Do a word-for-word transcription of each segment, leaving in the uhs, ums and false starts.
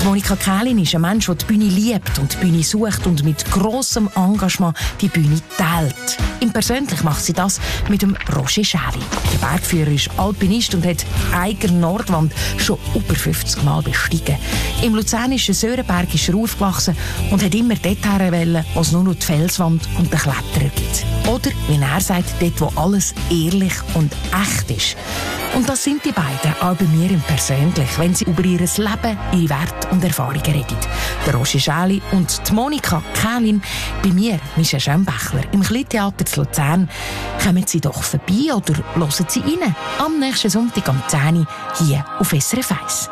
Die Monika Kählin ist ein Mensch, der die Bühne liebt und die Bühne sucht und mit grossem Engagement die Bühne teilt. Im Persönlich macht sie das mit dem Roger Schäli. Der Bergführer ist Alpinist und hat die eigene Nordwand schon über fünfzig Mal bestiegen. Im luzernischen Sörenberg ist er aufgewachsen und hat immer dorthin wollen, wo es nur noch die Felswand und den Kletterer gibt. Oder, wie er sagt, dort, wo alles ehrlich und echt ist. Und das sind die beiden, auch bei mir im Persönlich, wenn sie über ihr Leben, ihre Werte und Erfahrungen reden. Der Roger Schäli und die Monika Kählin. Bei mir, Michel Schembechler, im Kleintheater zu Luzern. Kommen Sie doch vorbei oder hören Sie rein. Am nächsten Sonntag um zehn Uhr hier auf S R F eins.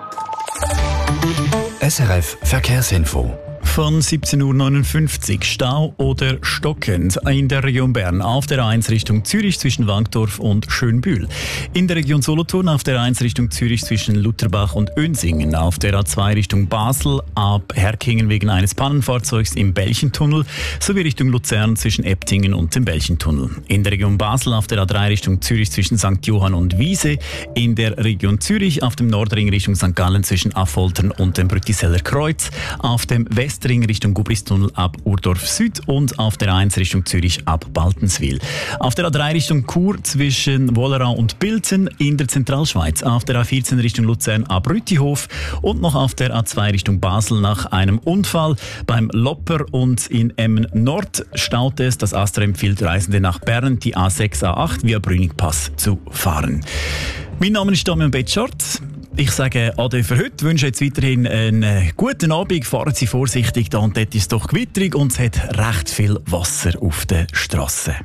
S R F Verkehrsinfo. Von siebzehn Uhr neunundfünfzig Stau oder stockend in der Region Bern auf der A eins Richtung Zürich zwischen Wankdorf und Schönbühl. In der Region Solothurn auf der A eins Richtung Zürich zwischen Lutherbach und Önsingen. Auf der A zwei Richtung Basel ab Herkingen wegen eines Pannenfahrzeugs im Belchentunnel sowie Richtung Luzern zwischen Eptingen und dem Belchentunnel. In der Region Basel auf der A drei Richtung Zürich zwischen Sankt Johann und Wiese. In der Region Zürich auf dem Nordring Richtung Sankt Gallen zwischen Affoltern und dem Brüttiseller Kreuz. Auf dem Westring Richtung Gubristunnel ab Urdorf Süd und auf der A eins Richtung Zürich ab Baltenswil. Auf der A drei Richtung Chur zwischen Wollerau und Bilten in der Zentralschweiz. Auf der A vierzehn Richtung Luzern ab Rüttihof und noch auf der A zwei Richtung Basel nach einem Unfall. Beim Lopper und in Emmen Nord staut es. Das Astra empfiehlt Reisende nach Bern, die A sechs, A acht via Brünigpass zu fahren. Mein Name ist Damian Betschart. Ich sage Ade für heute, wünsche jetzt weiterhin einen guten Abend. Fahren Sie vorsichtig, da und dort ist es doch gewitterig und es hat recht viel Wasser auf der Strasse.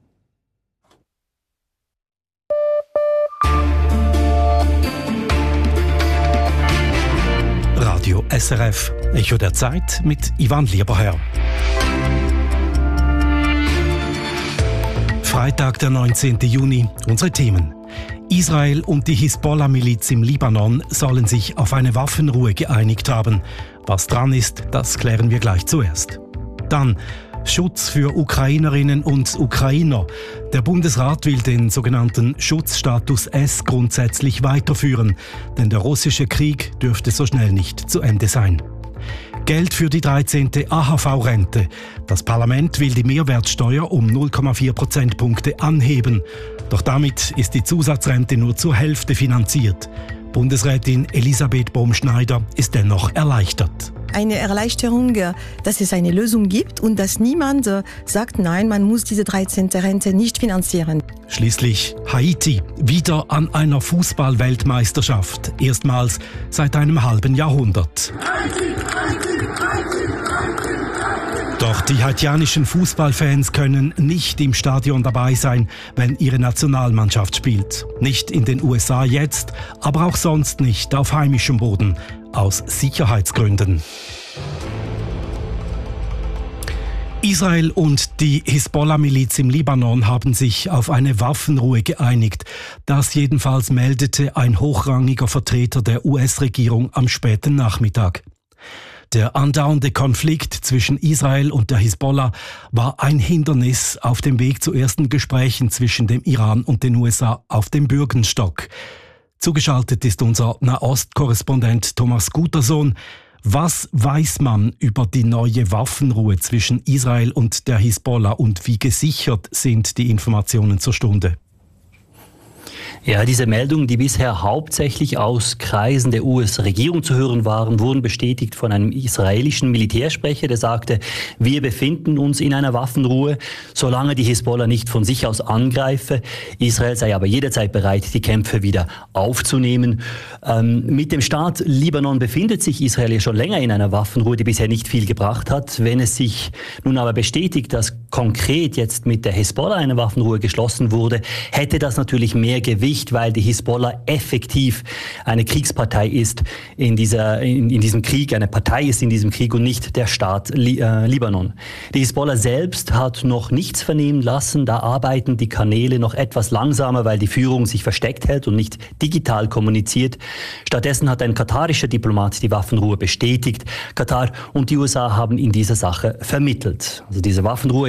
Radio S R F, Echo der Zeit mit Ivan Lieberherr. Freitag, der neunzehnten Juni, unsere Themen. Israel und die Hisbollah-Miliz im Libanon sollen sich auf eine Waffenruhe geeinigt haben. Was dran ist, das klären wir gleich zuerst. Dann Schutz für Ukrainerinnen und Ukrainer. Der Bundesrat will den sogenannten Schutzstatus S grundsätzlich weiterführen, denn der russische Krieg dürfte so schnell nicht zu Ende sein. Geld für die dreizehnte A H V-Rente. Das Parlament will die Mehrwertsteuer um null Komma vier Prozentpunkte anheben. Doch damit ist die Zusatzrente nur zur Hälfte finanziert. Bundesrätin Elisabeth Bohm-Schneider ist dennoch erleichtert. Eine Erleichterung, dass es eine Lösung gibt und dass niemand sagt, nein, man muss diese dreizehnte Rente nicht finanzieren. Schließlich Haiti, wieder an einer Fußball-Weltmeisterschaft. Erstmals seit einem halben Jahrhundert. Haiti, Haiti, Haiti, Haiti. Doch die haitianischen Fußballfans können nicht im Stadion dabei sein, wenn ihre Nationalmannschaft spielt. Nicht in den U S A jetzt, aber auch sonst nicht auf heimischem Boden. Aus Sicherheitsgründen. Israel und die Hisbollah-Miliz im Libanon haben sich auf eine Waffenruhe geeinigt. Das jedenfalls meldete ein hochrangiger Vertreter der U S-Regierung am späten Nachmittag. Der andauernde Konflikt zwischen Israel und der Hisbollah war ein Hindernis auf dem Weg zu ersten Gesprächen zwischen dem Iran und den U S A auf dem Bürgenstock. Zugeschaltet ist unser Nahost-Korrespondent Thomas Gutersohn. Was weiß man über die neue Waffenruhe zwischen Israel und der Hisbollah und wie gesichert sind die Informationen zur Stunde? Ja, diese Meldungen, die bisher hauptsächlich aus Kreisen der U S-Regierung zu hören waren, wurden bestätigt von einem israelischen Militärsprecher, der sagte, wir befinden uns in einer Waffenruhe, solange die Hisbollah nicht von sich aus angreife. Israel sei aber jederzeit bereit, die Kämpfe wieder aufzunehmen. Ähm, mit dem Staat Libanon befindet sich Israel ja schon länger in einer Waffenruhe, die bisher nicht viel gebracht hat. Wenn es sich nun aber bestätigt, dass konkret jetzt mit der Hisbollah eine Waffenruhe geschlossen wurde, hätte das natürlich mehr Gewicht, weil die Hisbollah effektiv eine Kriegspartei ist in, dieser, in, in diesem Krieg, eine Partei ist in diesem Krieg und nicht der Staat Li, äh, Libanon. Die Hisbollah selbst hat noch nichts vernehmen lassen, da arbeiten die Kanäle noch etwas langsamer, weil die Führung sich versteckt hält und nicht digital kommuniziert. Stattdessen hat ein katarischer Diplomat die Waffenruhe bestätigt. Katar und die U S A haben in dieser Sache vermittelt. Also diese Waffenruhe ist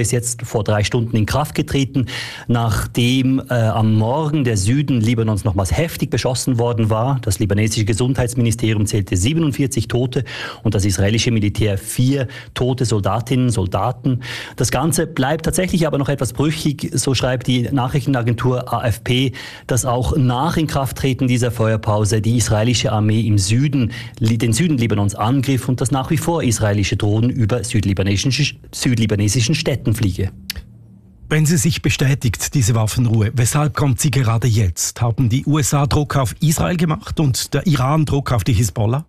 ist jetzt vor drei Stunden in Kraft getreten, nachdem äh, am Morgen der Süden Libanons nochmals heftig beschossen worden war. Das libanesische Gesundheitsministerium zählte siebenundvierzig Tote und das israelische Militär vier tote Soldatinnen, Soldaten. Das Ganze bleibt tatsächlich aber noch etwas brüchig, so schreibt die Nachrichtenagentur A F P, dass auch nach Inkrafttreten dieser Feuerpause die israelische Armee im Süden, den Süden Libanons angriff und dass nach wie vor israelische Drohnen über südlibanesischen, südlibanesischen Städten fliege. Wenn sie sich bestätigt, diese Waffenruhe, weshalb kommt sie gerade jetzt? Haben die U S A Druck auf Israel gemacht und der Iran Druck auf die Hisbollah?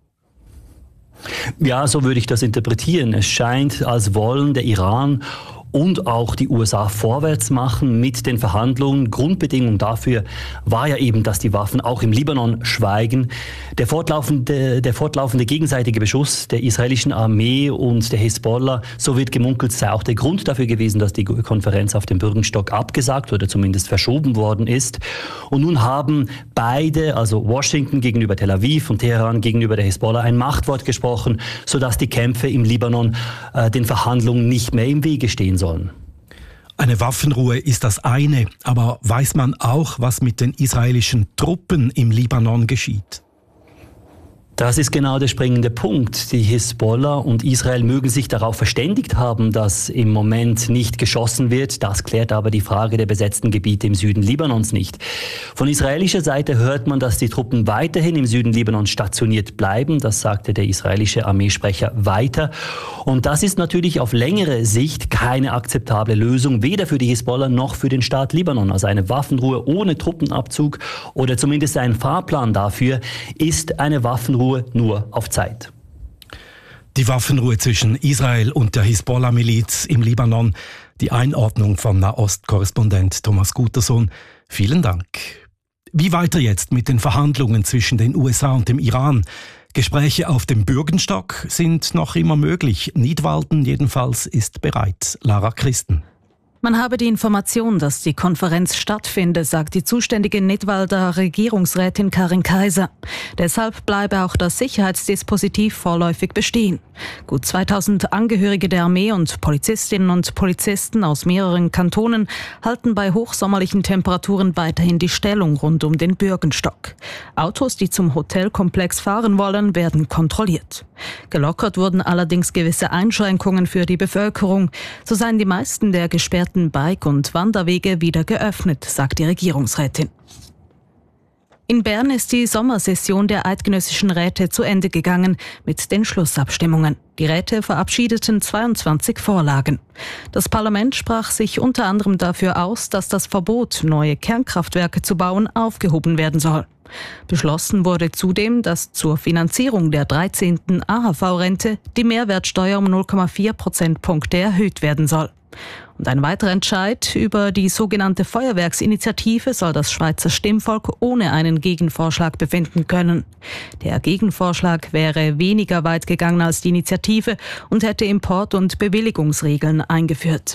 Ja, so würde ich das interpretieren. Es scheint, als wollen der Iran und auch die U S A vorwärts machen mit den Verhandlungen. Grundbedingung dafür war ja eben, dass die Waffen auch im Libanon schweigen. Der fortlaufende, der fortlaufende gegenseitige Beschuss der israelischen Armee und der Hisbollah, so wird gemunkelt, sei auch der Grund dafür gewesen, dass die Konferenz auf dem Bürgenstock abgesagt oder zumindest verschoben worden ist. Und nun haben beide, also Washington gegenüber Tel Aviv und Teheran gegenüber der Hisbollah, ein Machtwort gesprochen, sodass die Kämpfe im Libanon äh, den Verhandlungen nicht mehr im Wege stehen sollen. Eine Waffenruhe ist das eine, aber weiß man auch, was mit den israelischen Truppen im Libanon geschieht? Das ist genau der springende Punkt. Die Hisbollah und Israel mögen sich darauf verständigt haben, dass im Moment nicht geschossen wird. Das klärt aber die Frage der besetzten Gebiete im Süden Libanons nicht. Von israelischer Seite hört man, dass die Truppen weiterhin im Süden Libanons stationiert bleiben. Das sagte der israelische Armeesprecher weiter. Und das ist natürlich auf längere Sicht keine akzeptable Lösung, weder für die Hisbollah noch für den Staat Libanon. Also eine Waffenruhe ohne Truppenabzug oder zumindest ein Fahrplan dafür ist eine Waffenruhe nur auf Zeit. Die Waffenruhe zwischen Israel und der Hisbollah-Miliz im Libanon. Die Einordnung von Nahost-Korrespondent Thomas Gutersohn. Vielen Dank. Wie weiter jetzt mit den Verhandlungen zwischen den U S A und dem Iran? Gespräche auf dem Bürgenstock sind noch immer möglich. Nidwalden jedenfalls ist bereit. Lara Christen. Man habe die Information, dass die Konferenz stattfinde, sagt die zuständige Nidwalder Regierungsrätin Karin Kaiser. Deshalb bleibe auch das Sicherheitsdispositiv vorläufig bestehen. Gut zweitausend Angehörige der Armee und Polizistinnen und Polizisten aus mehreren Kantonen halten bei hochsommerlichen Temperaturen weiterhin die Stellung rund um den Bürgenstock. Autos, die zum Hotelkomplex fahren wollen, werden kontrolliert. Gelockert wurden allerdings gewisse Einschränkungen für die Bevölkerung. So seien die meisten der gesperrten Bike- und Wanderwege wieder geöffnet, sagt die Regierungsrätin. In Bern ist die Sommersession der Eidgenössischen Räte zu Ende gegangen mit den Schlussabstimmungen. Die Räte verabschiedeten zweiundzwanzig Vorlagen. Das Parlament sprach sich unter anderem dafür aus, dass das Verbot, neue Kernkraftwerke zu bauen, aufgehoben werden soll. Beschlossen wurde zudem, dass zur Finanzierung der dreizehnten A H V-Rente die Mehrwertsteuer um null Komma vier Prozentpunkte erhöht werden soll. Und ein weiterer Entscheid über die sogenannte Feuerwerksinitiative soll das Schweizer Stimmvolk ohne einen Gegenvorschlag befinden können. Der Gegenvorschlag wäre weniger weit gegangen als die Initiative und hätte Import- und Bewilligungsregeln eingeführt.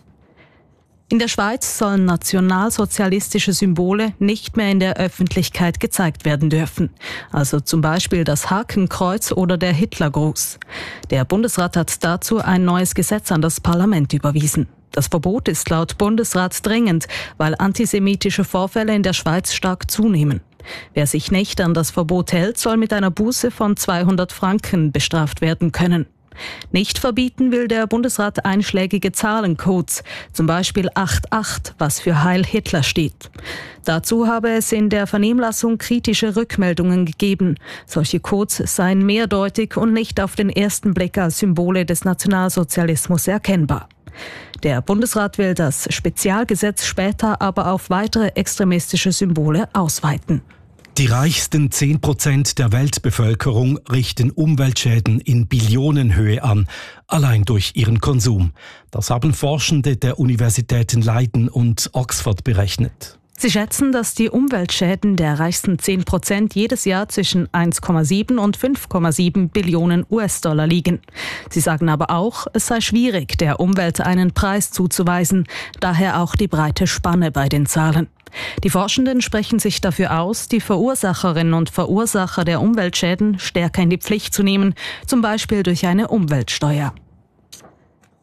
In der Schweiz sollen nationalsozialistische Symbole nicht mehr in der Öffentlichkeit gezeigt werden dürfen. Also zum Beispiel das Hakenkreuz oder der Hitlergruß. Der Bundesrat hat dazu ein neues Gesetz an das Parlament überwiesen. Das Verbot ist laut Bundesrat dringend, weil antisemitische Vorfälle in der Schweiz stark zunehmen. Wer sich nicht an das Verbot hält, soll mit einer Buße von zweihundert Franken bestraft werden können. Nicht verbieten will der Bundesrat einschlägige Zahlencodes, zum Beispiel acht acht, was für Heil Hitler steht. Dazu habe es in der Vernehmlassung kritische Rückmeldungen gegeben. Solche Codes seien mehrdeutig und nicht auf den ersten Blick als Symbole des Nationalsozialismus erkennbar. Der Bundesrat will das Spezialgesetz später aber auf weitere extremistische Symbole ausweiten. Die reichsten zehn Prozent der Weltbevölkerung richten Umweltschäden in Billionenhöhe an, allein durch ihren Konsum. Das haben Forschende der Universitäten Leiden und Oxford berechnet. Sie schätzen, dass die Umweltschäden der reichsten zehn Prozent jedes Jahr zwischen eins Komma sieben und fünf Komma sieben Billionen U S-Dollar liegen. Sie sagen aber auch, es sei schwierig, der Umwelt einen Preis zuzuweisen, daher auch die breite Spanne bei den Zahlen. Die Forschenden sprechen sich dafür aus, die Verursacherinnen und Verursacher der Umweltschäden stärker in die Pflicht zu nehmen, zum Beispiel durch eine Umweltsteuer.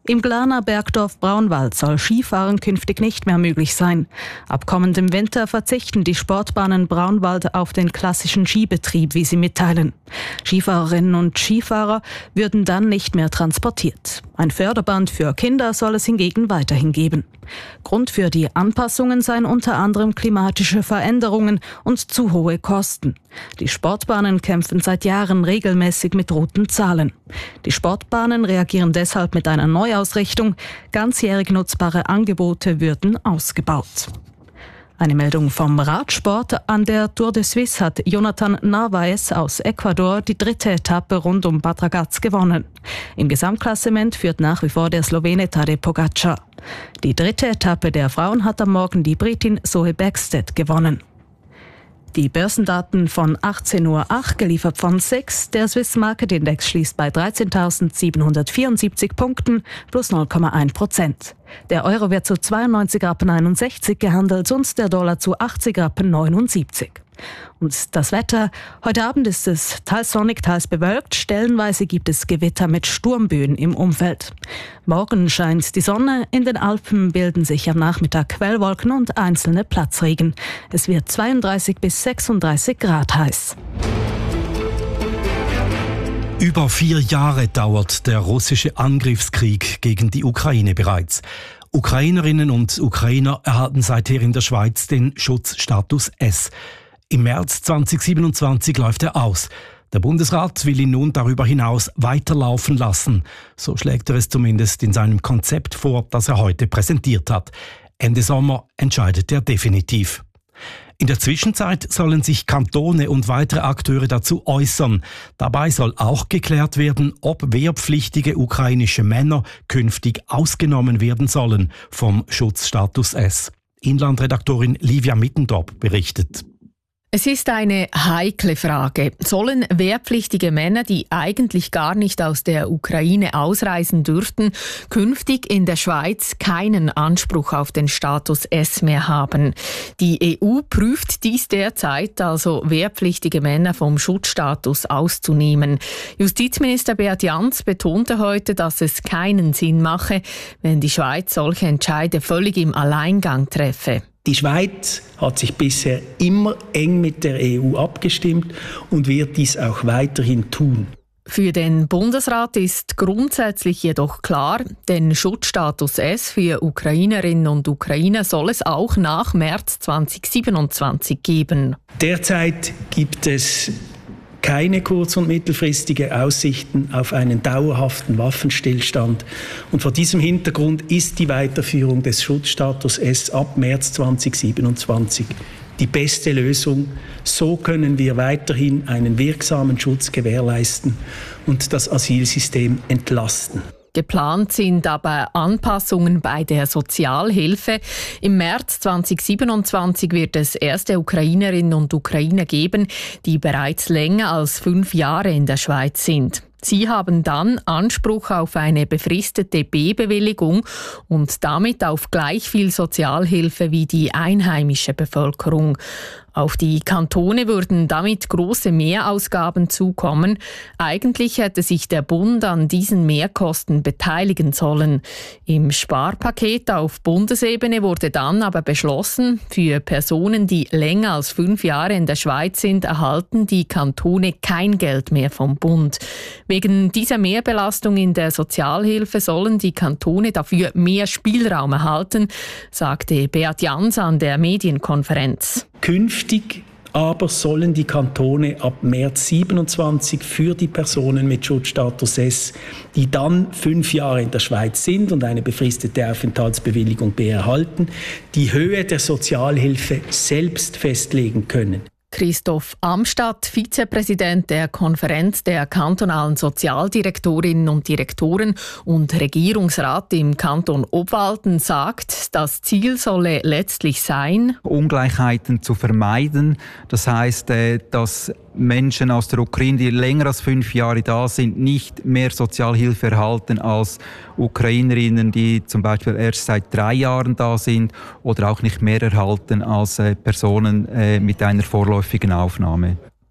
Im Glaner Bergdorf Braunwald soll Skifahren künftig nicht mehr möglich sein. Ab kommendem Winter verzichten die Sportbahnen Braunwald auf den klassischen Skibetrieb, wie sie mitteilen. Skifahrerinnen und Skifahrer würden dann nicht mehr transportiert. Ein Förderband für Kinder soll es hingegen weiterhin geben. Grund für die Anpassungen seien unter anderem klimatische Veränderungen und zu hohe Kosten. Die Sportbahnen kämpfen seit Jahren regelmäßig mit roten Zahlen. Die Sportbahnen reagieren deshalb mit einer Neuausrichtung. Ganzjährig nutzbare Angebote würden ausgebaut. Eine Meldung vom Radsport. An der Tour de Suisse hat Jonathan Narvaez aus Ecuador die dritte Etappe rund um Bad Ragaz gewonnen. Im Gesamtklassement führt nach wie vor der Slowene Tadej Pogačar. Die dritte Etappe der Frauen hat am Morgen die Britin Zoe Bäckstedt gewonnen. Die Börsendaten von achtzehn Uhr acht, geliefert von S I X. Der Swiss Market Index schließt bei dreizehntausendsiebenhundertvierundsiebzig Punkten plus null Komma eins Prozent. Der Euro wird zu zweiundneunzig Rappen einundsechzig gehandelt und der Dollar zu achtzig Rappen neunundsiebzig. Und das Wetter: Heute Abend ist es teils sonnig, teils bewölkt. Stellenweise gibt es Gewitter mit Sturmböen im Umfeld. Morgen scheint die Sonne. In den Alpen bilden sich am Nachmittag Quellwolken und einzelne Platzregen. Es wird zweiunddreißig bis sechsunddreißig Grad heiß. Über vier Jahre dauert der russische Angriffskrieg gegen die Ukraine bereits. Ukrainerinnen und Ukrainer erhalten seither in der Schweiz den Schutzstatus S. Im März zweitausendsiebenundzwanzig läuft er aus. Der Bundesrat will ihn nun darüber hinaus weiterlaufen lassen. So schlägt er es zumindest in seinem Konzept vor, das er heute präsentiert hat. Ende Sommer entscheidet er definitiv. In der Zwischenzeit sollen sich Kantone und weitere Akteure dazu äußern. Dabei soll auch geklärt werden, ob wehrpflichtige ukrainische Männer künftig ausgenommen werden sollen vom Schutzstatus S. Inlandredaktorin Livia Mittendorp berichtet. Es ist eine heikle Frage. Sollen wehrpflichtige Männer, die eigentlich gar nicht aus der Ukraine ausreisen dürften, künftig in der Schweiz keinen Anspruch auf den Status S mehr haben? Die E U prüft dies derzeit, also wehrpflichtige Männer vom Schutzstatus auszunehmen. Justizminister Beat Jans betonte heute, dass es keinen Sinn mache, wenn die Schweiz solche Entscheide völlig im Alleingang treffe. Die Schweiz hat sich bisher immer eng mit der E U abgestimmt und wird dies auch weiterhin tun. Für den Bundesrat ist grundsätzlich jedoch klar, den Schutzstatus S für Ukrainerinnen und Ukrainer soll es auch nach März zweitausendsiebenundzwanzig geben. Derzeit gibt es keine kurz- und mittelfristige Aussichten auf einen dauerhaften Waffenstillstand. Und vor diesem Hintergrund ist die Weiterführung des Schutzstatus S ab März zweitausendsiebenundzwanzig die beste Lösung. So können wir weiterhin einen wirksamen Schutz gewährleisten und das Asylsystem entlasten. Geplant sind aber Anpassungen bei der Sozialhilfe. Im März zweitausendsiebenundzwanzig wird es erste Ukrainerinnen und Ukrainer geben, die bereits länger als fünf Jahre in der Schweiz sind. Sie haben dann Anspruch auf eine befristete B-Bewilligung und damit auf gleich viel Sozialhilfe wie die einheimische Bevölkerung. Auf die Kantone würden damit große Mehrausgaben zukommen. Eigentlich hätte sich der Bund an diesen Mehrkosten beteiligen sollen. Im Sparpaket auf Bundesebene wurde dann aber beschlossen, für Personen, die länger als fünf Jahre in der Schweiz sind, erhalten die Kantone kein Geld mehr vom Bund. Wegen dieser Mehrbelastung in der Sozialhilfe sollen die Kantone dafür mehr Spielraum erhalten, sagte Beat Jans an der Medienkonferenz. Künftig aber sollen die Kantone ab März siebenundzwanzig für die Personen mit Schutzstatus S, die dann fünf Jahre in der Schweiz sind und eine befristete Aufenthaltsbewilligung B erhalten, die Höhe der Sozialhilfe selbst festlegen können. Christoph Amstadt, Vizepräsident der Konferenz der kantonalen Sozialdirektorinnen und Direktoren und Regierungsrat im Kanton Obwalden, sagt, das Ziel solle letztlich sein, Ungleichheiten zu vermeiden. Das heisst, dass Menschen aus der Ukraine, die länger als fünf Jahre da sind, nicht mehr Sozialhilfe erhalten als Ukrainerinnen, die zum Beispiel erst seit drei Jahren da sind, oder auch nicht mehr erhalten als Personen mit einer vorläufigen Aufnahme.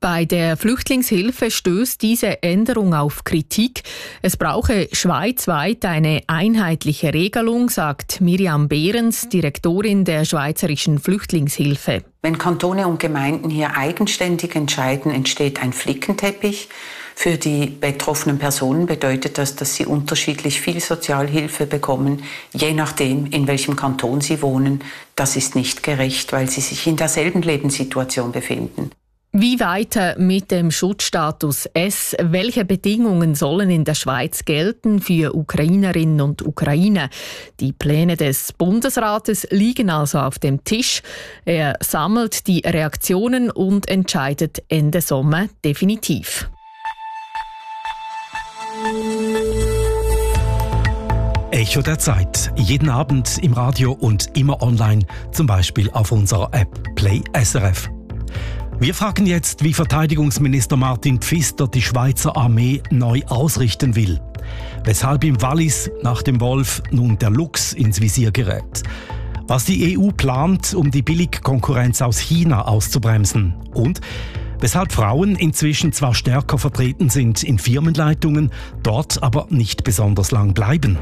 Bei der Flüchtlingshilfe stößt diese Änderung auf Kritik. Es brauche schweizweit eine einheitliche Regelung, sagt Miriam Behrens, Direktorin der Schweizerischen Flüchtlingshilfe. Wenn Kantone und Gemeinden hier eigenständig entscheiden, entsteht ein Flickenteppich. Für die betroffenen Personen bedeutet das, dass sie unterschiedlich viel Sozialhilfe bekommen, je nachdem, in welchem Kanton sie wohnen. Das ist nicht gerecht, weil sie sich in derselben Lebenssituation befinden. Wie weiter mit dem Schutzstatus S? Welche Bedingungen sollen in der Schweiz gelten für Ukrainerinnen und Ukrainer? Die Pläne des Bundesrates liegen also auf dem Tisch. Er sammelt die Reaktionen und entscheidet Ende Sommer definitiv. Echo der Zeit. Jeden Abend im Radio und immer online, zum Beispiel auf unserer App Play S R F. Wir fragen jetzt, wie Verteidigungsminister Martin Pfister die Schweizer Armee neu ausrichten will. Weshalb im Wallis nach dem Wolf nun der Luchs ins Visier gerät. Was die E U plant, um die Billigkonkurrenz aus China auszubremsen. Und weshalb Frauen inzwischen zwar stärker vertreten sind in Firmenleitungen, dort aber nicht besonders lang bleiben.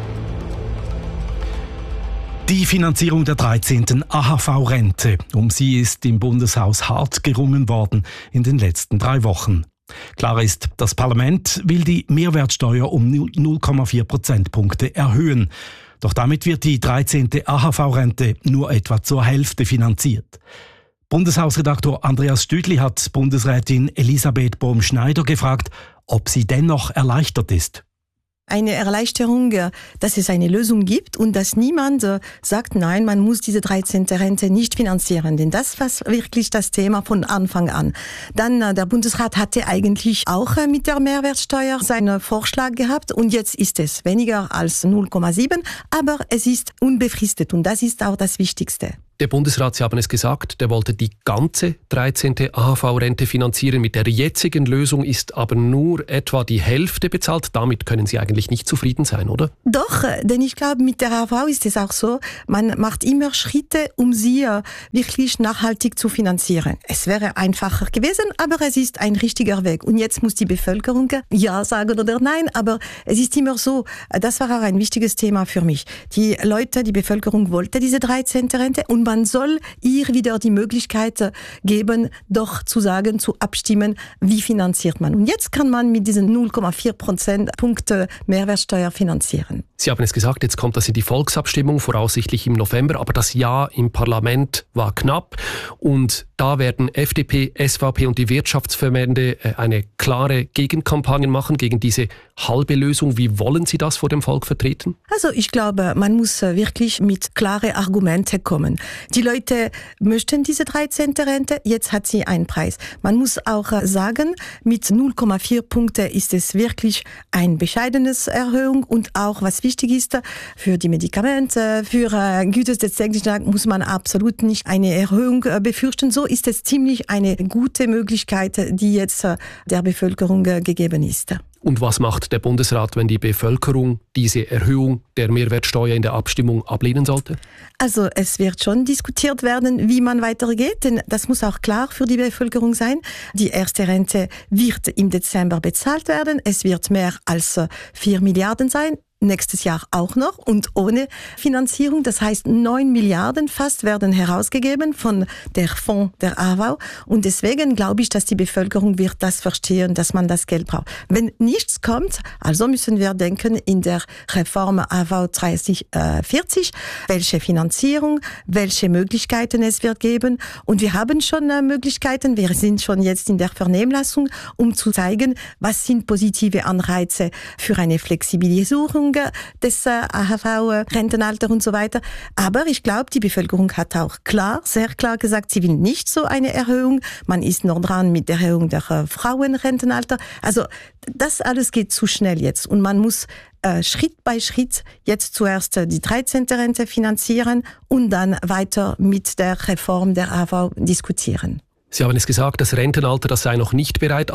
Die Finanzierung der dreizehnten A H V-Rente. Um sie ist im Bundeshaus hart gerungen worden in den letzten drei Wochen. Klar ist, das Parlament will die Mehrwertsteuer um null Komma vier Prozentpunkte erhöhen. Doch damit wird die dreizehnte A H V-Rente nur etwa zur Hälfte finanziert. Bundeshausredaktor Andreas Stüdli hat Bundesrätin Elisabeth Bohm-Schneider gefragt, ob sie dennoch erleichtert ist. Eine Erleichterung, dass es eine Lösung gibt und dass niemand sagt, nein, man muss diese dreizehnte Rente nicht finanzieren. Denn das war wirklich das Thema von Anfang an. Dann, der Bundesrat hatte eigentlich auch mit der Mehrwertsteuer seinen Vorschlag gehabt und jetzt ist es weniger als null Komma sieben, aber es ist unbefristet und das ist auch das Wichtigste. Der Bundesrat, Sie haben es gesagt, der wollte die ganze dreizehnte A H V-Rente finanzieren. Mit der jetzigen Lösung ist aber nur etwa die Hälfte bezahlt. Damit können Sie eigentlich nicht zufrieden sein, oder? Doch, denn ich glaube, mit der A H V ist es auch so, man macht immer Schritte, um sie wirklich nachhaltig zu finanzieren. Es wäre einfacher gewesen, aber es ist ein richtiger Weg. Und jetzt muss die Bevölkerung ja sagen oder nein, aber es ist immer so, das war auch ein wichtiges Thema für mich. Die Leute, die Bevölkerung wollte diese dreizehnte Rente und man soll ihr wieder die Möglichkeit geben, doch zu sagen, zu abstimmen, wie finanziert man. Und jetzt kann man mit diesen null Komma vier Prozentpunkte Mehrwertsteuer finanzieren. Sie haben es gesagt, jetzt kommt das in die Volksabstimmung, voraussichtlich im November, aber das Ja im Parlament war knapp und da werden F D P, S V P und die Wirtschaftsverbände eine klare Gegenkampagne machen gegen diese halbe Lösung. Wie wollen Sie das vor dem Volk vertreten? Also ich glaube, man muss wirklich mit klaren Argumenten kommen. Die Leute möchten diese dreizehnte Rente, jetzt hat sie einen Preis. Man muss auch sagen, mit null Komma vier Punkte ist es wirklich eine bescheidene Erhöhung und auch, was wichtig ist, für die Medikamente, für äh, Güter des täglichen Tages muss man absolut nicht eine Erhöhung äh, befürchten. So ist es ziemlich eine gute Möglichkeit, die jetzt äh, der Bevölkerung äh, gegeben ist. Und was macht der Bundesrat, wenn die Bevölkerung diese Erhöhung der Mehrwertsteuer in der Abstimmung ablehnen sollte? Also es wird schon diskutiert werden, wie man weitergeht, denn das muss auch klar für die Bevölkerung sein. Die erste Rente wird im Dezember bezahlt werden. Es wird mehr als vier Milliarden sein. Nächstes Jahr auch noch und ohne Finanzierung. Das heißt, neun Milliarden fast werden herausgegeben von der Fonds der A H V. Und deswegen glaube ich, dass die Bevölkerung wird das verstehen, dass man das Geld braucht. Wenn nichts kommt, also müssen wir denken in der Reform A H V dreißig vierzig, welche Finanzierung, welche Möglichkeiten es wird geben. Und wir haben schon Möglichkeiten, wir sind schon jetzt in der Vernehmlassung, um zu zeigen, was sind positive Anreize für eine Flexibilisierung des A H V-Rentenalter und so weiter. Aber ich glaube, die Bevölkerung hat auch klar, sehr klar gesagt, sie will nicht so eine Erhöhung. Man ist noch dran mit der Erhöhung der Frauenrentenalter. Also das alles geht zu schnell jetzt und man muss äh, Schritt bei Schritt jetzt zuerst die dreizehnte Rente finanzieren und dann weiter mit der Reform der A H V diskutieren. Sie haben es gesagt, das Rentenalter, das sei noch nicht bereit, aber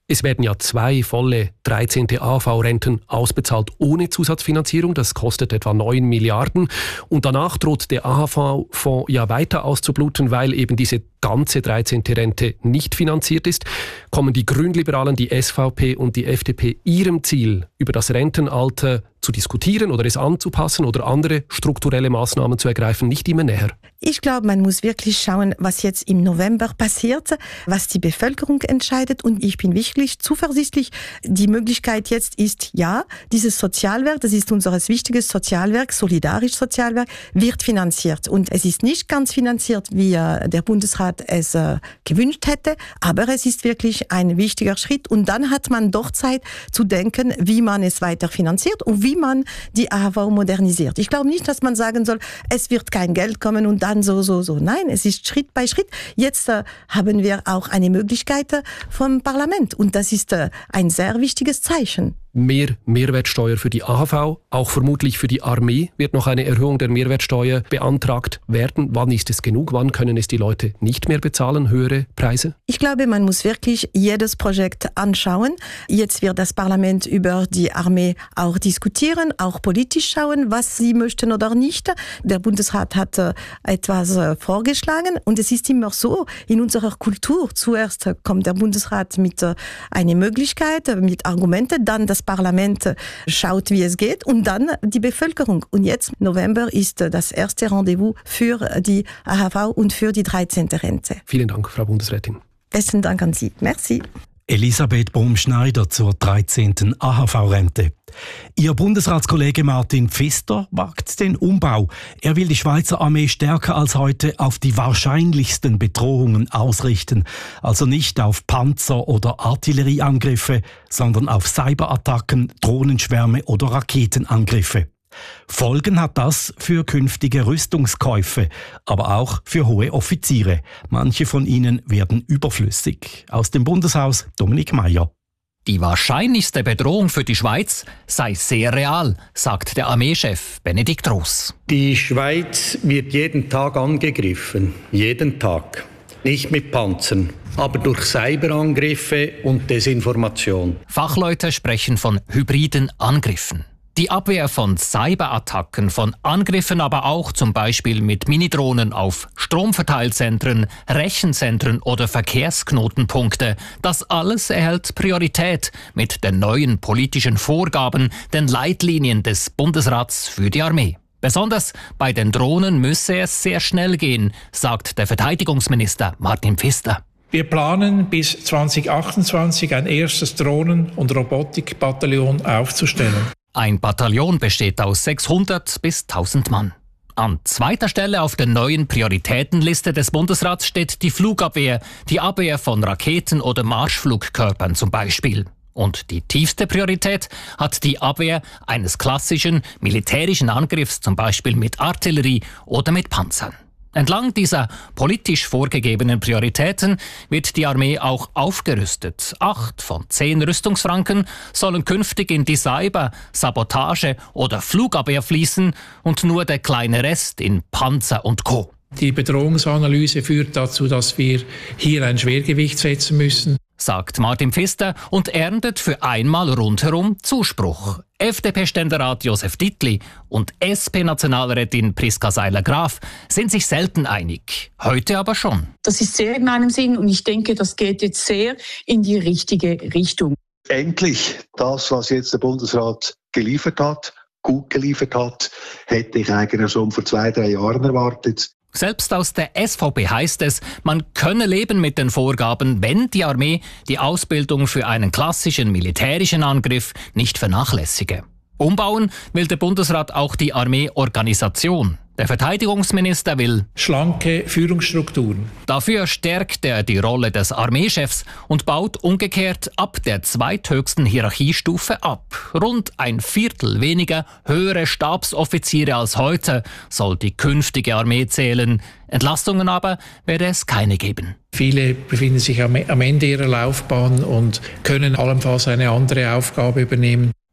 Es werden ja zwei volle dreizehnte A H V-Renten ausbezahlt ohne Zusatzfinanzierung. Das kostet etwa neun Milliarden. Und danach droht der A H V-Fonds ja weiter auszubluten, weil eben diese ganze dreizehnte Rente nicht finanziert ist. Kommen die Grünliberalen, die S V P und die F D P ihrem Ziel, über das Rentenalter zu diskutieren oder es anzupassen oder andere strukturelle Maßnahmen zu ergreifen, nicht immer näher? Ich glaube, man muss wirklich schauen, was jetzt im November passiert, was die Bevölkerung entscheidet. Und ich bin wirklich zuversichtlich. Die Möglichkeit jetzt ist, ja, dieses Sozialwerk, das ist unser wichtiges Sozialwerk, solidarisches Sozialwerk, wird finanziert. Und es ist nicht ganz finanziert, wie der Bundesrat es äh, gewünscht hätte, aber es ist wirklich ein wichtiger Schritt. Und dann hat man doch Zeit zu denken, wie man es weiter finanziert und wie man die A H V modernisiert. Ich glaube nicht, dass man sagen soll, es wird kein Geld kommen und dann so, so, so. Nein, es ist Schritt bei Schritt. Jetzt äh, haben wir auch eine Möglichkeit äh, vom Parlament und das ist äh, ein sehr wichtiges Zeichen. Mehr Mehrwertsteuer für die A H V, auch vermutlich für die Armee wird noch eine Erhöhung der Mehrwertsteuer beantragt werden. Wann ist es genug? Wann können es die Leute nicht mehr bezahlen? Höhere Preise? Ich glaube, man muss wirklich jedes Projekt anschauen. Jetzt wird das Parlament über die Armee auch diskutieren, auch politisch schauen, was sie möchten oder nicht. Der Bundesrat hat äh, etwas äh, vorgeschlagen und es ist immer so, in unserer Kultur, zuerst kommt der Bundesrat mit äh, einer Möglichkeit, mit Argumenten, dann das Parlament schaut, wie es geht und dann die Bevölkerung. Und jetzt, November, ist das erste Rendezvous für die A H V und für die dreizehnte Rente. Vielen Dank, Frau Bundesrätin. Besten Dank an Sie. Merci. Elisabeth Bohm-Schneider zur dreizehnten A H V-Rente. Ihr Bundesratskollege Martin Pfister wagt den Umbau. Er will die Schweizer Armee stärker als heute auf die wahrscheinlichsten Bedrohungen ausrichten. Also nicht auf Panzer- oder Artillerieangriffe, sondern auf Cyberattacken, Drohnenschwärme oder Raketenangriffe. Folgen hat das für künftige Rüstungskäufe, aber auch für hohe Offiziere. Manche von ihnen werden überflüssig. Aus dem Bundeshaus Dominik Meier. Die wahrscheinlichste Bedrohung für die Schweiz sei sehr real, sagt der Armeechef Benedikt Ross. Die Schweiz wird jeden Tag angegriffen, jeden Tag. Nicht mit Panzern, aber durch Cyberangriffe und Desinformation. Fachleute sprechen von hybriden Angriffen. Die Abwehr von Cyberattacken, von Angriffen aber auch zum Beispiel mit Minidrohnen auf Stromverteilzentren, Rechenzentren oder Verkehrsknotenpunkte, das alles erhält Priorität mit den neuen politischen Vorgaben, den Leitlinien des Bundesrats für die Armee. Besonders bei den Drohnen müsse es sehr schnell gehen, sagt der Verteidigungsminister Martin Pfister. Wir planen bis zwanzig achtundzwanzig ein erstes Drohnen- und Robotikbataillon aufzustellen. Ein Bataillon besteht aus sechshundert bis tausend Mann. An zweiter Stelle auf der neuen Prioritätenliste des Bundesrats steht die Flugabwehr, die Abwehr von Raketen oder Marschflugkörpern zum Beispiel. Und die tiefste Priorität hat die Abwehr eines klassischen militärischen Angriffs, zum Beispiel mit Artillerie oder mit Panzern. Entlang dieser politisch vorgegebenen Prioritäten wird die Armee auch aufgerüstet. Acht von zehn Rüstungsfranken sollen künftig in die Cyber-, Sabotage- oder Flugabwehr fließen und nur der kleine Rest in Panzer und Co. Die Bedrohungsanalyse führt dazu, dass wir hier ein Schwergewicht setzen müssen, sagt Martin Pfister und erntet für einmal rundherum Zuspruch. F D P-Ständerat Josef Dittli und S P-Nationalrätin Priska Seiler-Graf sind sich selten einig. Heute aber schon. Das ist sehr in meinem Sinn und ich denke, das geht jetzt sehr in die richtige Richtung. Endlich das, was jetzt der Bundesrat geliefert hat, gut geliefert hat, hätte ich eigentlich schon vor zwei, drei Jahren erwartet. Selbst aus der S V P heißt es, man könne leben mit den Vorgaben, wenn die Armee die Ausbildung für einen klassischen militärischen Angriff nicht vernachlässige. Umbauen will der Bundesrat auch die Armeeorganisation. Der Verteidigungsminister will schlanke Führungsstrukturen. Dafür stärkt er die Rolle des Armeechefs und baut umgekehrt ab der zweithöchsten Hierarchiestufe ab. Rund ein Viertel weniger höhere Stabsoffiziere als heute soll die künftige Armee zählen. Entlastungen aber werde es keine geben. Viele befinden sich am Ende ihrer Laufbahn und können allenfalls eine andere Aufgabe übernehmen.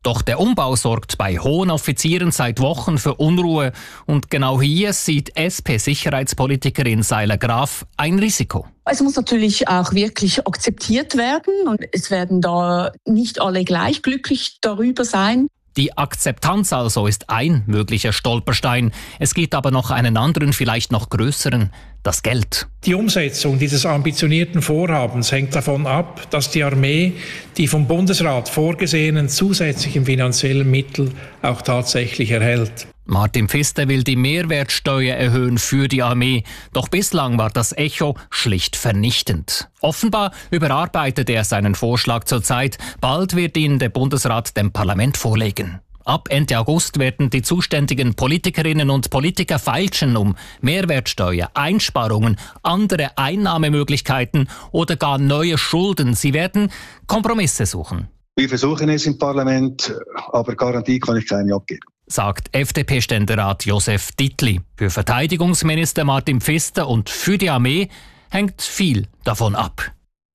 Doch der Umbau sorgt bei hohen Offizieren seit Wochen für Unruhe. Und genau hier sieht S P-Sicherheitspolitikerin Seiler Graf ein Risiko. Es muss natürlich auch wirklich akzeptiert werden und es werden da nicht alle gleich glücklich darüber sein. Die Akzeptanz also ist ein möglicher Stolperstein. Es gibt aber noch einen anderen, vielleicht noch größeren: das Geld. Die Umsetzung dieses ambitionierten Vorhabens hängt davon ab, dass die Armee die vom Bundesrat vorgesehenen zusätzlichen finanziellen Mittel auch tatsächlich erhält. Martin Pfister will die Mehrwertsteuer erhöhen für die Armee. Doch bislang war das Echo schlicht vernichtend. Offenbar überarbeitet er seinen Vorschlag zurzeit. Bald wird ihn der Bundesrat dem Parlament vorlegen. Ab Ende August werden die zuständigen Politikerinnen und Politiker feilschen, um Mehrwertsteuer, Einsparungen, andere Einnahmemöglichkeiten oder gar neue Schulden. Sie werden Kompromisse suchen. Wir versuchen es im Parlament, aber Garantie kann ich keine abgeben, sagt F D P-Ständerat Josef Dittli. Für Verteidigungsminister Martin Pfister und für die Armee hängt viel davon ab.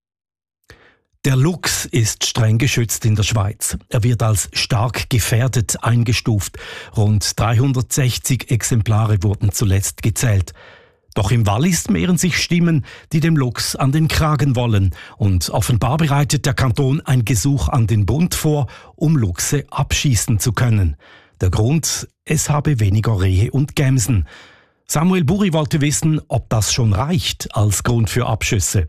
Der Luchs ist streng geschützt in der Schweiz. Er wird als stark gefährdet eingestuft. Rund dreihundertsechzig Exemplare wurden zuletzt gezählt. Doch im Wallis mehren sich Stimmen, die dem Luchs an den Kragen wollen. Und offenbar bereitet der Kanton ein Gesuch an den Bund vor, um Luchse abschießen zu können. Der Grund: es habe weniger Rehe und Gämsen. Samuel Buri wollte wissen, ob das schon reicht als Grund für Abschüsse.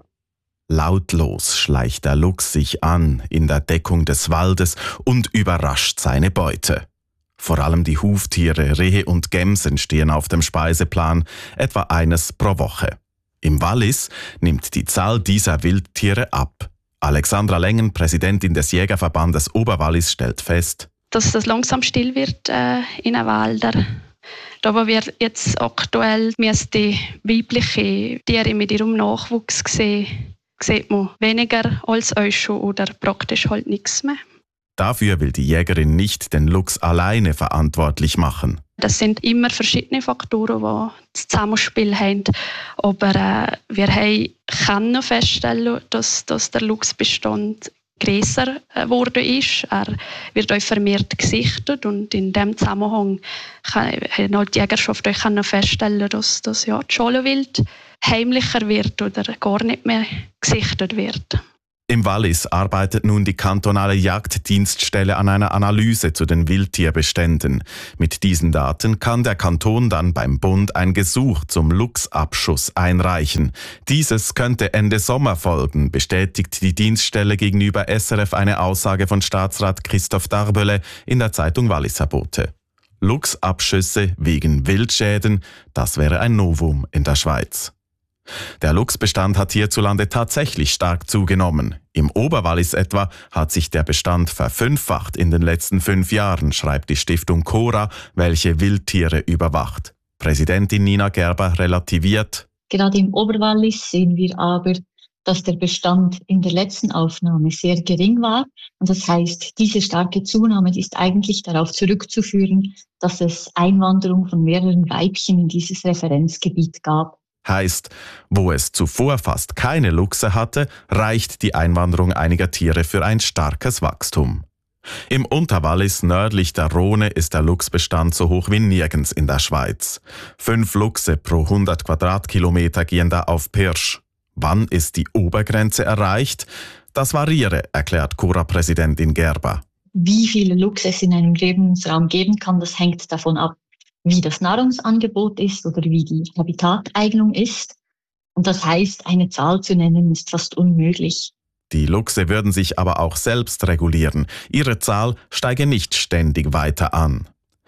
Lautlos schleicht der Luchs sich an in der Deckung des Waldes und überrascht seine Beute. Vor allem die Huftiere, Rehe und Gämsen stehen auf dem Speiseplan, etwa eines pro Woche. Im Wallis nimmt die Zahl dieser Wildtiere ab. Alexandra Lengen, Präsidentin des Jägerverbandes Oberwallis, stellt fest, dass das langsam still wird äh, in den Wäldern. Da wo wir jetzt aktuell die weibliche Tiere mit ihrem Nachwuchs sehen, sieht man weniger als euch schon oder praktisch halt nichts mehr. Dafür will die Jägerin nicht den Luchs alleine verantwortlich machen. Das sind immer verschiedene Faktoren, die das Zusammenspiel haben. Aber äh, wir haben können feststellen, dass, dass der Luchsbestand grösser geworden ist. Er wird auch vermehrt gesichtet und in diesem Zusammenhang kann halt die Jägerschaft auch feststellen, dass das ja das Schalenwild heimlicher wird oder gar nicht mehr gesichtet wird. Im Wallis arbeitet nun die kantonale Jagddienststelle an einer Analyse zu den Wildtierbeständen. Mit diesen Daten kann der Kanton dann beim Bund ein Gesuch zum Luchsabschuss einreichen. Dieses könnte Ende Sommer folgen, bestätigt die Dienststelle gegenüber S R F eine Aussage von Staatsrat Christoph Darbele in der Zeitung Walliser Bote. Luchsabschüsse wegen Wildschäden, das wäre ein Novum in der Schweiz. Der Luchsbestand hat hierzulande tatsächlich stark zugenommen. Im Oberwallis etwa hat sich der Bestand verfünffacht in den letzten fünf Jahren, schreibt die Stiftung Cora, welche Wildtiere überwacht. Präsidentin Nina Gerber relativiert: Gerade im Oberwallis sehen wir aber, dass der Bestand in der letzten Aufnahme sehr gering war. Und das heißt, diese starke Zunahme ist eigentlich darauf zurückzuführen, dass es Einwanderung von mehreren Weibchen in dieses Referenzgebiet gab. Heißt, wo es zuvor fast keine Luchse hatte, reicht die Einwanderung einiger Tiere für ein starkes Wachstum. Im Unterwallis nördlich der Rhone ist der Luchsbestand so hoch wie nirgends in der Schweiz. Fünf Luchse pro hundert Quadratkilometer gehen da auf Pirsch. Wann ist die Obergrenze erreicht? Das variiere, erklärt Cora-Präsidentin Gerber. Wie viele Luchse es in einem Lebensraum geben kann, das hängt davon ab, wie das Nahrungsangebot ist oder wie die Habitateignung ist. Und das heißt, eine Zahl zu nennen, ist fast unmöglich. Die Luchse würden sich aber auch selbst regulieren. Ihre Zahl steige nicht ständig weiter an.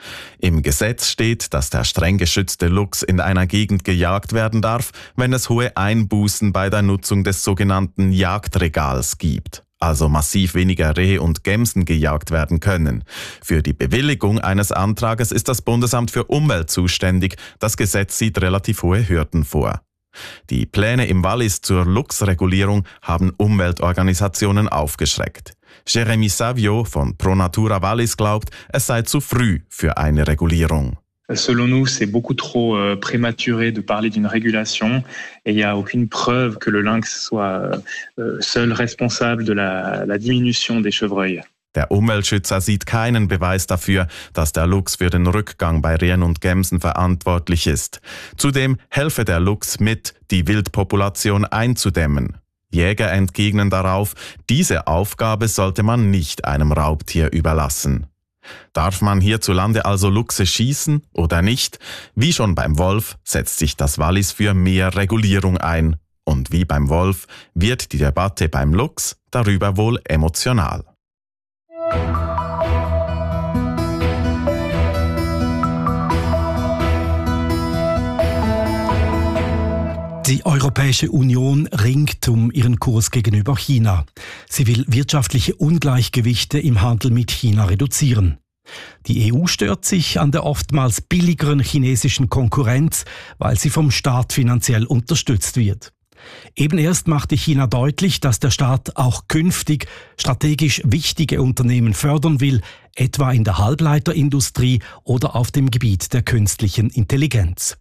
Im Gesetz steht, dass der streng geschützte Luchs in einer Gegend gejagt werden darf, wenn es hohe Einbußen bei der Nutzung des sogenannten Jagdregals gibt. Also massiv weniger Rehe und Gämsen gejagt werden können. Für die Bewilligung eines Antrages ist das Bundesamt für Umwelt zuständig. Das Gesetz sieht relativ hohe Hürden vor. Die Pläne im Wallis zur Luchsregulierung haben Umweltorganisationen aufgeschreckt. Jérémy Savio von Pro Natura Wallis glaubt, es sei zu früh für eine Regulierung. Selon nous, c'est beaucoup trop euh, prématuré de parler d'une régulation et il n'y a aucune preuve que le lynx soit euh, seul responsable de la, la diminution des chevreuils. Der Umweltschützer sieht keinen Beweis dafür, dass der Luchs für den Rückgang bei Rehen und Gämsen verantwortlich ist. Zudem helfe der Luchs mit, die Wildpopulation einzudämmen. Jäger entgegnen darauf, diese Aufgabe sollte man nicht einem Raubtier überlassen. Darf man hierzulande also Luchse schießen oder nicht? Wie schon beim Wolf setzt sich das Wallis für mehr Regulierung ein. Und wie beim Wolf wird die Debatte beim Luchs darüber wohl emotional. Die Europäische Union ringt um ihren Kurs gegenüber China. Sie will wirtschaftliche Ungleichgewichte im Handel mit China reduzieren. Die E U stört sich an der oftmals billigeren chinesischen Konkurrenz, weil sie vom Staat finanziell unterstützt wird. Eben erst machte China deutlich, dass der Staat auch künftig strategisch wichtige Unternehmen fördern will, etwa in der Halbleiterindustrie oder auf dem Gebiet der künstlichen Intelligenz.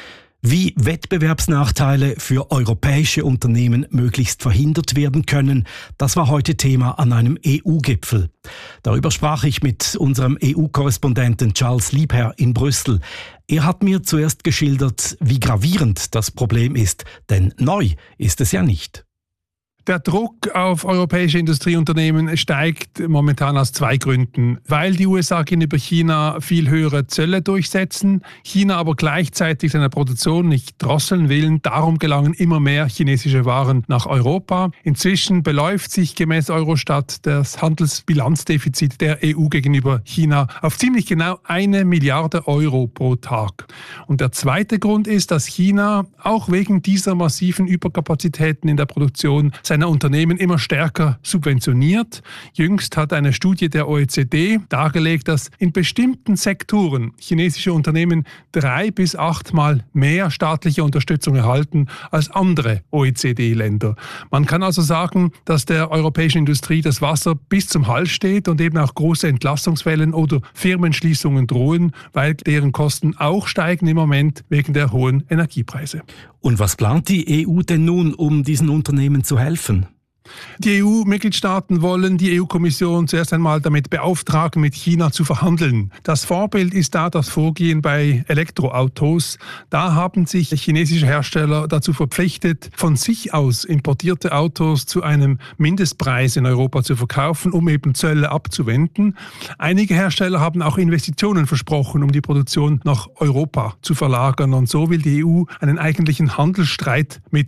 Wie Wettbewerbsnachteile für europäische Unternehmen möglichst verhindert werden können, das war heute Thema an einem E U-Gipfel. Darüber sprach ich mit unserem E U-Korrespondenten Charles Liebherr in Brüssel. Er hat mir zuerst geschildert, wie gravierend das Problem ist, denn neu ist es ja nicht. Der Druck auf europäische Industrieunternehmen steigt momentan aus zwei Gründen. Weil die U S A gegenüber China viel höhere Zölle durchsetzen, China aber gleichzeitig seine Produktion nicht drosseln will. Darum gelangen immer mehr chinesische Waren nach Europa. Inzwischen beläuft sich gemäß Eurostat das Handelsbilanzdefizit der E U gegenüber China auf ziemlich genau eine Milliarde Euro pro Tag. Und der zweite Grund ist, dass China auch wegen dieser massiven Überkapazitäten in der Produktion seine Unternehmen immer stärker subventioniert. Jüngst hat eine Studie der O E C D dargelegt, dass in bestimmten Sektoren chinesische Unternehmen drei bis achtmal mehr staatliche Unterstützung erhalten als andere O E C D-Länder. Man kann also sagen, dass der europäischen Industrie das Wasser bis zum Hals steht und eben auch große Entlassungswellen oder Firmenschließungen drohen, weil deren Kosten auch steigen im Moment wegen der hohen Energiepreise. Und was plant die E U denn nun, um diesen Unternehmen zu helfen? Die E U-Mitgliedstaaten wollen die E U-Kommission zuerst einmal damit beauftragen, mit China zu verhandeln. Das Vorbild ist da das Vorgehen bei Elektroautos. Da haben sich chinesische Hersteller dazu verpflichtet, von sich aus importierte Autos zu einem Mindestpreis in Europa zu verkaufen, um eben Zölle abzuwenden. Einige Hersteller haben auch Investitionen versprochen, um die Produktion nach Europa zu verlagern. Und so will die E U einen eigentlichen Handelsstreit mit